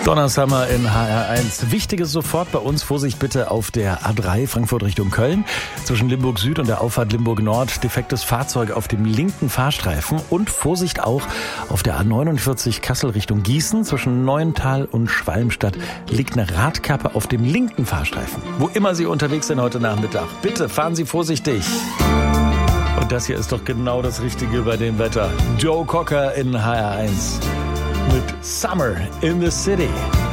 Donnershammer in HR1. Wichtiges sofort bei uns. Vorsicht bitte auf der A3 Frankfurt Richtung Köln. Zwischen Limburg Süd und der Auffahrt Limburg Nord. Defektes Fahrzeug auf dem linken Fahrstreifen. Und Vorsicht auch auf der A49 Kassel Richtung Gießen. Zwischen Neuental und Schwalmstadt liegt eine Radkappe auf dem linken Fahrstreifen. Wo immer Sie unterwegs sind heute Nachmittag, bitte fahren Sie vorsichtig. Und das hier ist doch genau das Richtige bei dem Wetter. Joe Cocker in HR1 mit Summer in the City.